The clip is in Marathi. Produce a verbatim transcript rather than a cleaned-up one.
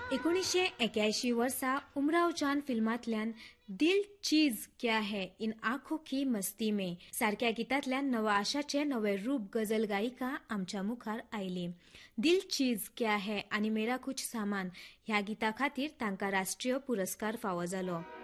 एकोणीसशे एक्याऐंशी वर्सा उमराव जान फिल्मांतल्यान दिल चीज क्या है इन आँखों की मस्ती में सारख्या गितांतल्यान नव आशाचे नवे रूप गजल गायिका आमच्या मुखार आयली. दिल चीज क्या है आनी मेरा कुछ सामान ह्या गिता खातीर तांकां राष्ट्रीय पुरस्कार फावो जालो.